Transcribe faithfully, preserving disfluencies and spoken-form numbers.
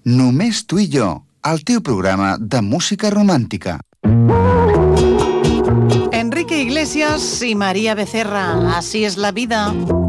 Només tu i jo, el teu programa de música romàntica. Enrique Iglesias y María Becerra, así es la vida.